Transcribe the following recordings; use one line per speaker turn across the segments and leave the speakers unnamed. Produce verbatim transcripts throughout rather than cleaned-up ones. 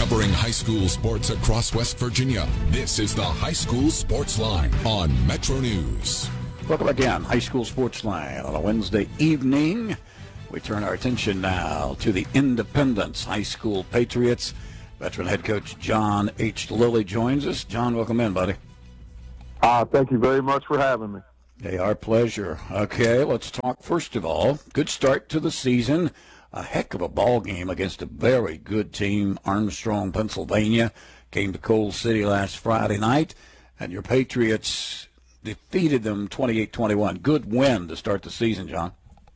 Covering high school sports across West Virginia, this is the High School Sports Line on Metro News.
Welcome again, High School Sports Line on a Wednesday evening. We turn our attention now to the Independence High School Patriots. Veteran head coach John H. Lilly joins us. John, welcome in, buddy.
Uh, thank you very much for having me.
Hey, our pleasure. Okay, let's talk first of all. Good start to the season. A heck of a ball game against a very good team, Armstrong, Pennsylvania. Came to Coal City last Friday night, and your Patriots defeated them twenty-eight twenty-one. Good win to start the season, John.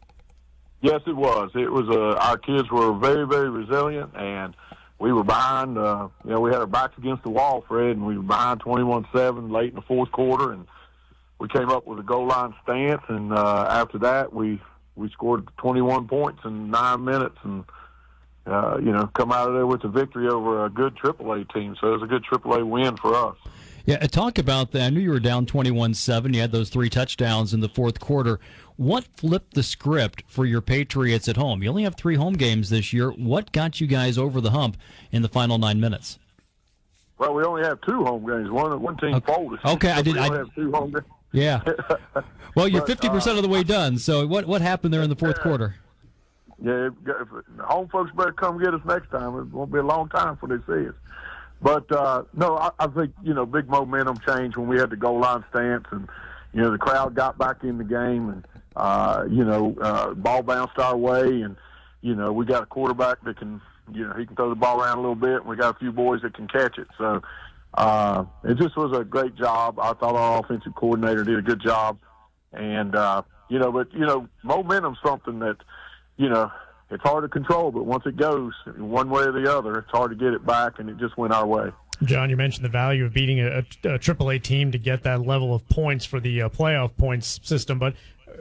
Yes, it was. It was. Uh, our kids were very, very resilient, and we were behind. Uh, you know, we had our backs against the wall, Fred, and we were behind twenty-one seven late in the fourth quarter, and we came up with a goal line stance, and uh, after that, we we scored twenty-one points in nine minutes, and uh, you know, come out of there with a victory over a good triple A team. So it was a good triple A win for us.
Yeah, talk about that. I knew you were down twenty-one seven. You had those three touchdowns in the fourth quarter. What flipped the script for your Patriots at home? You only have three home games this year. What got you guys over the hump in the final nine minutes?
Well, we only have two home games. One one team
okay.
folded.
Okay, I did.
We only
I,
have two home games.
Yeah. Well, you're
But,
fifty percent
uh,
of the way done. So what what happened there in the fourth
yeah.
quarter?
Yeah, if, if, home folks better come get us next time. It won't be a long time before they see us. But, uh, no, I, I think, you know, big momentum change when we had the goal line stance and, you know, the crowd got back in the game and, uh, you know, uh, ball bounced our way and, you know, we got a quarterback that can, you know, he can throw the ball around a little bit and we got a few boys that can catch it. So uh, it just was a great job. I thought our offensive coordinator did a good job. And, uh, you know, but, you know, momentum's something that, you know, it's hard to control, but once it goes one way or the other, it's hard to get it back, and it just went our way.
John, you mentioned the value of beating a, a, a triple A team to get that level of points for the uh, playoff points system, but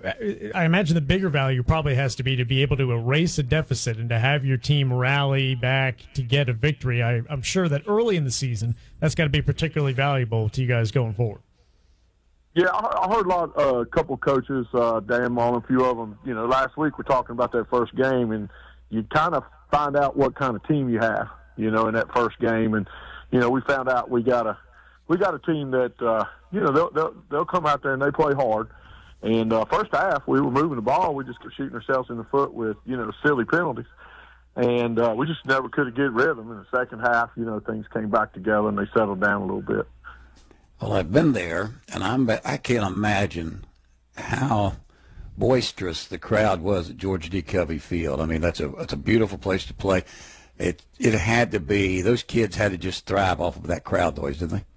I imagine the bigger value probably has to be to be able to erase a deficit and to have your team rally back to get a victory. I, I'm sure that early in the season, that's got to be particularly valuable to you guys going forward.
Yeah, I heard a lot, uh, a couple of coaches, uh, Dan Mullen, a few of them, you know, last week we're talking about that first game, and you kind of find out what kind of team you have, you know, in that first game. And, you know, we found out we got a, we got a team that, uh, you know, they'll, they'll, they'll come out there and they play hard. And, uh, first half we were moving the ball. We just kept shooting ourselves in the foot with, you know, silly penalties. And, uh, we just never could get rhythm. In the second half, you know, things came back together and they settled down a little bit.
Well, I've been there, and I'm, I can't imagine how boisterous the crowd was at George D. Covey Field. I mean, that's a that's a beautiful place to play. It it had to be. Those kids had to just thrive off of that crowd noise, didn't they?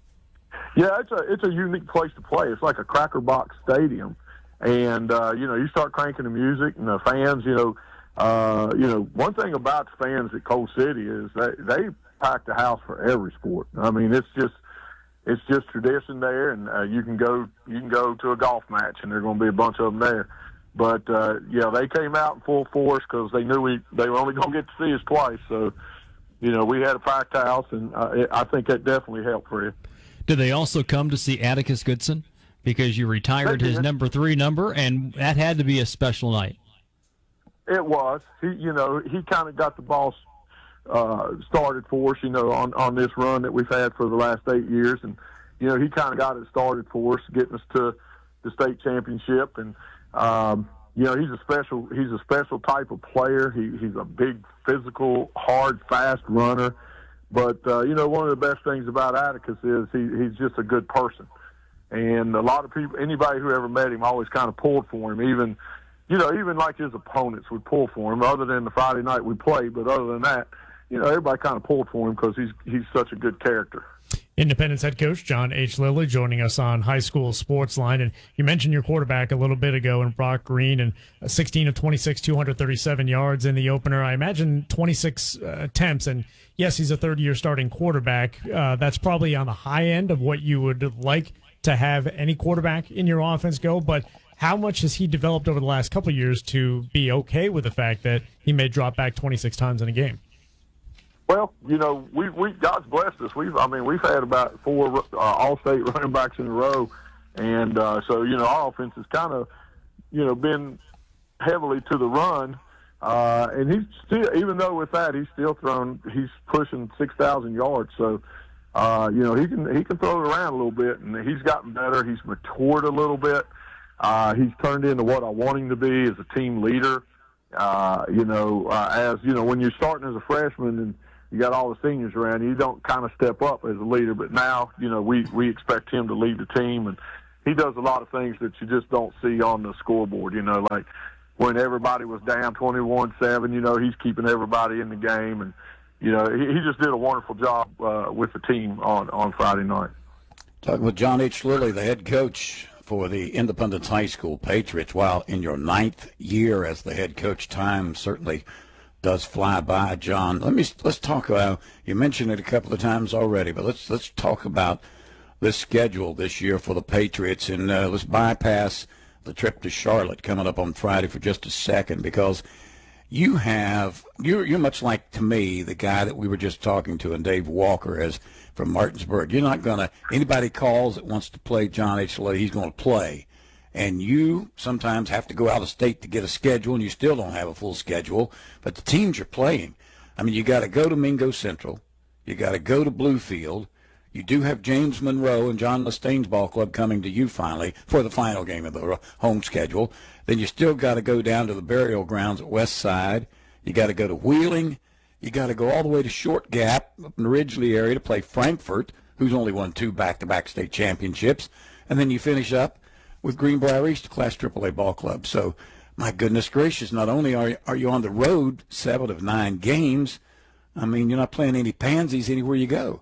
Yeah, it's a it's a unique place to play. It's like a cracker box stadium, and uh, you know, you start cranking the music, and the fans. You know, uh, you know, one thing about the fans at Coal City is they they pack the house for every sport. I mean, it's just. It's just tradition there, and uh, you can go you can go to a golf match, and there's going to be a bunch of them there. But uh, yeah, they came out in full force because they knew we they were only going to get to see us twice. So, you know, we had a packed house, and uh, it, I think that definitely helped for you.
Did they also come to see Atticus Goodson because you retired his number three number, and that had to be a special night?
It was. He, you know, he kind of got the ball uh, started for us, you know, on, on this run that we've had for the last eight years. And, you know, he kind of got it started for us, getting us to the state championship. And, um, you know, he's a special, he's a special type of player. He, he's a big, physical, hard, fast runner. But, uh, you know, one of the best things about Atticus is he, he's just a good person. And a lot of people, anybody who ever met him always kind of pulled for him, even, you know, even like his opponents would pull for him, other than the Friday night we played. But other than that, you know, everybody kind of pulled for him because he's he's such a good character.
Independence head coach John H. Lilly joining us on High School Sports Line. And you mentioned your quarterback a little bit ago in Brock Green, and sixteen of twenty-six, two hundred thirty-seven yards in the opener. I imagine twenty-six uh, attempts, and yes, he's a third-year starting quarterback. Uh, that's probably on the high end of what you would like to have any quarterback in your offense go, but how much has he developed over the last couple of years to be okay with the fact that he may drop back twenty-six times in a game?
Well, you know, we we God's blessed us. We've I mean, we've had about four uh, all-state running backs in a row, and uh, so you know, our offense has kind of, you know, been heavily to the run. Uh, and he's still, even though with that, he's still thrown, he's pushing six thousand yards. So, uh, you know, he can, he can throw it around a little bit, and he's gotten better. He's matured a little bit. Uh, he's turned into what I want him to be as a team leader. Uh, you know, uh, as, you know, when you're starting as a freshman and you got all the seniors around you, you don't kind of step up as a leader. But now, you know, we, we expect him to lead the team, and he does a lot of things that you just don't see on the scoreboard, you know, like when everybody was down twenty-one seven, you know, he's keeping everybody in the game. And, you know, he, he just did a wonderful job uh, with the team on, on Friday night.
Talking with John H. Lilly, the head coach for the Independence High School Patriots. While in your ninth year as the head coach, time certainly does fly by, John. Let me let's talk about, you mentioned it a couple of times already, but let's let's talk about this schedule this year for the Patriots, and uh, let's bypass the trip to Charlotte coming up on Friday for just a second, because you have you're you're much like, to me, the guy that we were just talking to, and Dave Walker as from Martinsburg. You're not gonna, anybody calls that wants to play John H. Lilly, he's going to play. And you sometimes have to go out of state to get a schedule, and you still don't have a full schedule. But the teams you're playing, I mean, you got to go to Mingo Central, you got to go to Bluefield. You do have James Monroe and John Mustain's ball club coming to you finally for the final game of the home schedule. Then you still got to go down to the burial grounds at West Side. You got to go to Wheeling. You got to go all the way to Short Gap up in the Ridgely area to play Frankfort, who's only won two back-to-back state championships. And then you finish up with Greenbrier East, Class triple A ball club. So, my goodness gracious, not only are, are you on the road seven of nine games, I mean, you're not playing any pansies anywhere you go.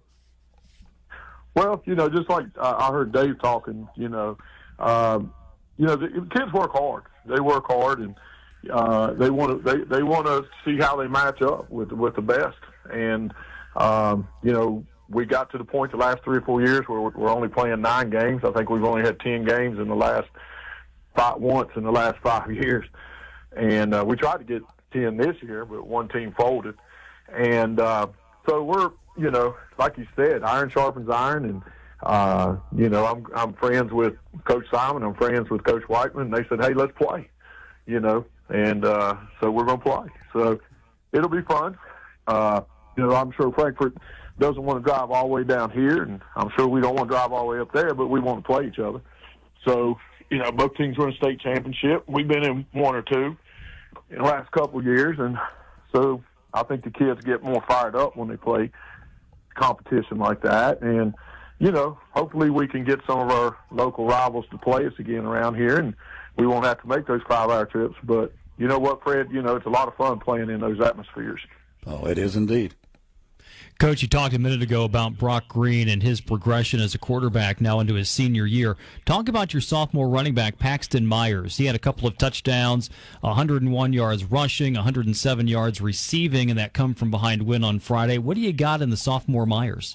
Well, you know, just like uh, I heard Dave talking, you know, um, you know, the, the kids work hard. They work hard, and uh, they want to they, they want to see how they match up with with the best. And um, you know, we got to the point the last three or four years where we're only playing nine games. I think we've only had ten games in the last five once in the last five years, and uh, we tried to get ten this year, but one team folded, and uh, so we're. You know, like you said, iron sharpens iron, and uh, you know, I'm I'm friends with Coach Simon. I'm friends with Coach Whiteman. They said, "Hey, let's play," you know, and uh, so we're going to play. So it'll be fun. Uh, you know, I'm sure Frankfort doesn't want to drive all the way down here, and I'm sure we don't want to drive all the way up there, but we want to play each other. So, you know, both teams were in a state championship. We've been in one or two in the last couple of years, and so I think the kids get more fired up when they play competition like that. And, you know, hopefully we can get some of our local rivals to play us again around here, and we won't have to make those five-hour trips. But you know what, Fred? You know, it's a lot of fun playing in those atmospheres.
Oh, it is indeed.
Coach, you talked a minute ago about Brock Green and his progression as a quarterback now into his senior year. Talk about your sophomore running back, Paxton Myers. He had a couple of touchdowns, one hundred one yards rushing, one hundred seven yards receiving, and that come from behind win on Friday. What do you got in the sophomore Myers?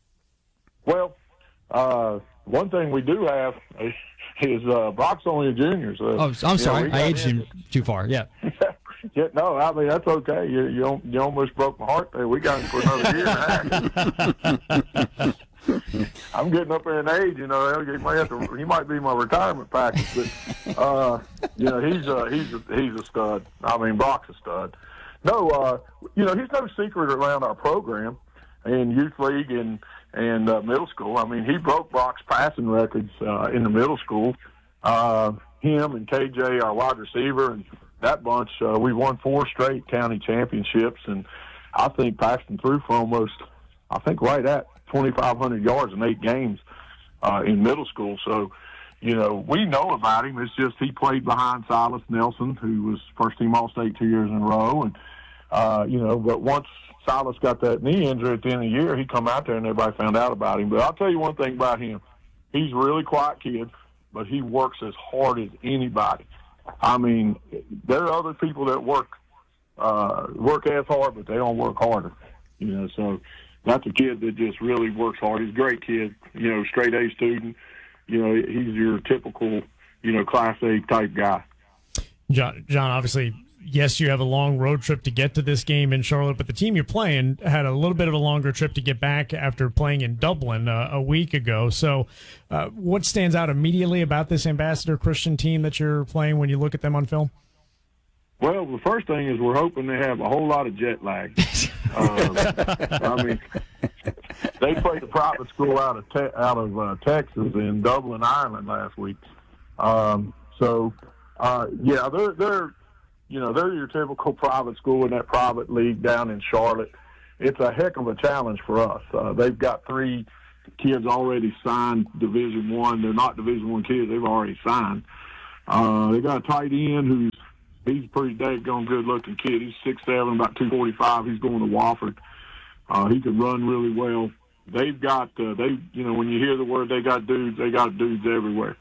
Well, uh, one thing we do have is uh, Brock's only a junior. So,
oh, I'm sorry.
know,
I aged him too far. Yeah.
Yeah, no, I mean, that's okay. You you, you almost broke my heart there. We got him for another year and a half. I'm getting up there in age, you know. He might have to. He might be my retirement package, but uh, you know, he's a he's a, he's a stud. I mean, Brock's a stud. No, uh, you know, he's no secret around our program in youth league and and uh, middle school. I mean, he broke Brock's passing records uh, in the middle school. Uh, him and K J, our wide receiver, and that bunch, uh, we won four straight county championships, and I think Paxton threw for almost, I think, right at twenty-five hundred yards in eight games uh, in middle school. So, you know, we know about him. It's just he played behind Silas Nelson, who was first-team All-State two years in a row. And, uh, you know, but once Silas got that knee injury at the end of the year, he come out there and everybody found out about him. But I'll tell you one thing about him. He's a really quiet kid, but he works as hard as anybody. I mean, there are other people that work uh, work as hard, but they don't work harder. You know, so that's a kid that just really works hard. He's a great kid, you know, straight A student. You know, he's your typical, you know, Class A type guy.
John, John, obviously, yes, you have a long road trip to get to this game in Charlotte, but the team you're playing had a little bit of a longer trip to get back after playing in Dublin uh, a week ago. So uh, what stands out immediately about this Ambassador Christian team that you're playing when you look at them on film?
Well, the first thing is we're hoping they have a whole lot of jet lag. uh, I mean, they played a private school out of te- out of uh, Texas in Dublin, Ireland last week. Um, so, uh, yeah, they're they're you know they're your typical private school in that private league down in Charlotte. It's a heck of a challenge for us. Uh, they've got three kids already signed Division One. They're not Division One kids; they've already signed. Uh, they got a tight end who's he's a pretty daggone good-looking kid. He's six seven, about two forty-five. He's going to Wofford. Uh, he can run really well. They've got, uh, they, you know, when you hear the word they got dudes, they got dudes everywhere.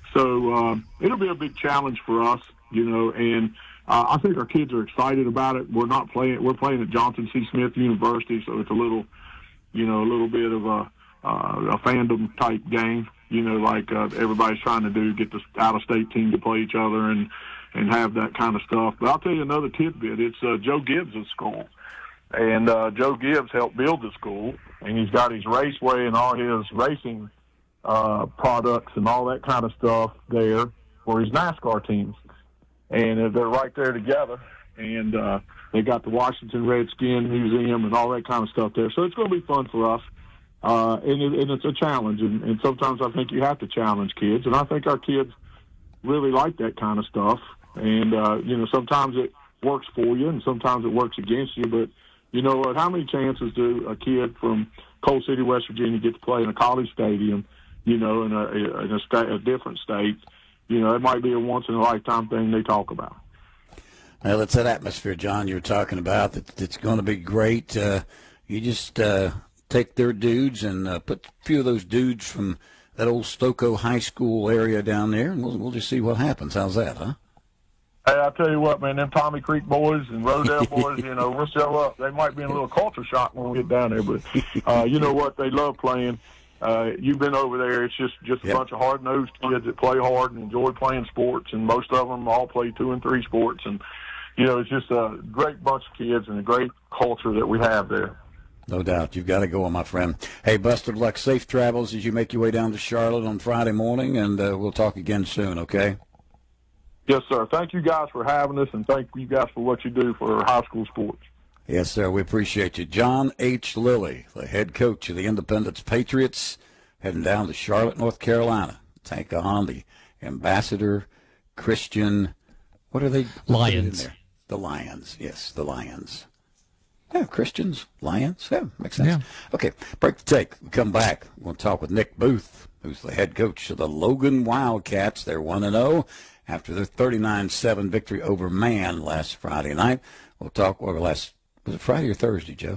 So uh, it'll be a big challenge for us, you know, and uh, I think our kids are excited about it. We're not playing, we're playing at Johnson C. Smith University, so it's a little, you know, a little bit of a, uh, a fandom type game, you know, like uh, everybody's trying to do, get the out-of-state team to play each other and, and have that kind of stuff. But I'll tell you another tidbit. It's uh, Joe Gibbs' school. And uh, Joe Gibbs helped build the school, and he's got his raceway and all his racing uh, products and all that kind of stuff there for his NASCAR teams. And uh, they're right there together. And uh, they got the Washington Redskin Museum and all that kind of stuff there. So it's going to be fun for us. Uh, and, it, and it's a challenge. And, and sometimes I think you have to challenge kids. And I think our kids really like that kind of stuff. And, uh, you know, sometimes it works for you and sometimes it works against you. But, you know what, how many chances do a kid from Coal City, West Virginia get to play in a college stadium, you know, in a, in a, sta- a different state? You know, it might be a once-in-a-lifetime thing they talk about.
Well, it's that atmosphere, John, you were talking about. That it's going to be great. Uh, you just uh, take their dudes and uh, put a few of those dudes from that old Stokoe High School area down there, and we'll, we'll just see what happens. How's that, huh?
Hey, I tell you what, man, them Tommy Creek boys and Rodale boys, you know, we'll show up. They might be in a little culture shock when we get down there, but uh, you know what? They love playing. Uh, you've been over there. It's just, just a yep. bunch of hard-nosed kids that play hard and enjoy playing sports, and most of them all play two and three sports. And, you know, it's just a great bunch of kids and a great culture that we have there.
No doubt. You've got to go, my friend. Hey, best of luck. Safe travels as you make your way down to Charlotte on Friday morning, and uh, we'll talk again soon, okay?
Yes, sir. Thank you guys for having us, and thank you guys for what you do for high school sports.
Yes, sir. We appreciate you. John H. Lilly, the head coach of the Independence Patriots, heading down to Charlotte, North Carolina. Take on the Ambassador Christian, what are they?
Lions.
There? The Lions. Yes, the Lions. Yeah, Christians, Lions. Yeah, makes sense.
Yeah.
Okay, break the take. We come back. We'll talk with Nick Booth, who's the head coach of the Logan Wildcats. They're one and oh after their thirty-nine seven victory over Man last Friday night. We'll talk over last, was it Friday or Thursday, Joe?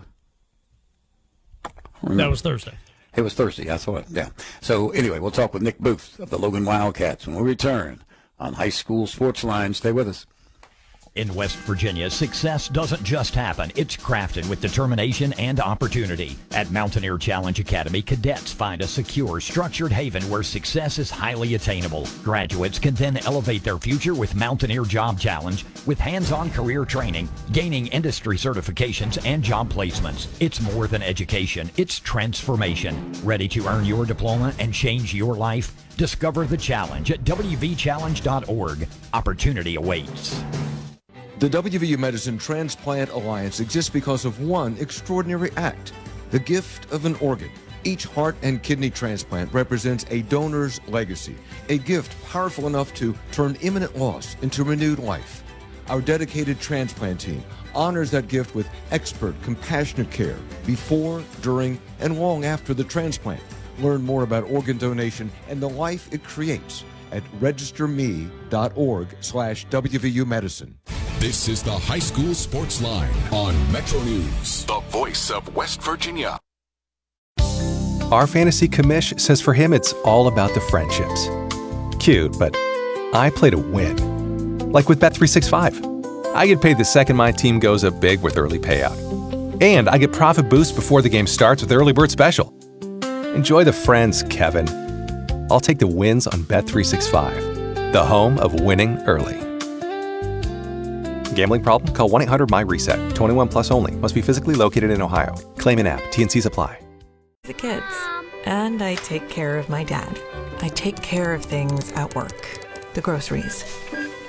That was Thursday.
It was Thursday, I thought, yeah. So anyway, we'll talk with Nick Booth of the Logan Wildcats when we return on High School Sports Line. Stay with us.
In West Virginia, success doesn't just happen. It's crafted with determination and opportunity. At Mountaineer Challenge Academy, cadets find a secure, structured haven where success is highly attainable. Graduates can then elevate their future with Mountaineer Job Challenge, with hands-on career training, gaining industry certifications, and job placements. It's more than education. It's transformation. Ready to earn your diploma and change your life? Discover the challenge at w v challenge dot org. Opportunity awaits.
The W V U Medicine Transplant Alliance exists because of one extraordinary act, the gift of an organ. Each heart and kidney transplant represents a donor's legacy, a gift powerful enough to turn imminent loss into renewed life. Our dedicated transplant team honors that gift with expert, compassionate care before, during, and long after the transplant. Learn more about organ donation and the life it creates at register me dot org slash W V U Medicine.
This is the High School Sports Line on Metro News, the voice of West Virginia.
Our fantasy commish says for him it's all about the friendships. Cute, but I play to win. Like with Bet three sixty-five. I get paid the second my team goes up big with early payout. And I get profit boost before the game starts with Early Bird Special. Enjoy the friends, Kevin. I'll take the wins on Bet three sixty-five, the home of winning early. Gambling problem? Call one eight hundred my reset. twenty-one plus only. Must be physically located in Ohio. Claim in app. T N Cs apply.
The kids. And I take care of my dad. I take care of things at work. The groceries.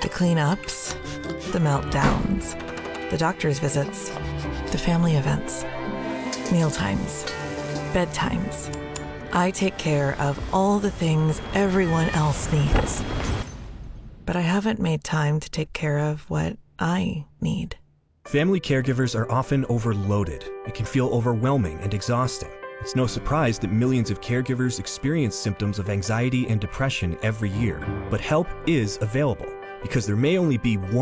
The cleanups, the meltdowns, the doctor's visits, the family events, mealtimes, bedtimes. I take care of all the things everyone else needs. But I haven't made time to take care of what I need.
Family caregivers are often overloaded. It can feel overwhelming and exhausting. It's no surprise that millions of caregivers experience symptoms of anxiety and depression every year. But help is available, because there may only be one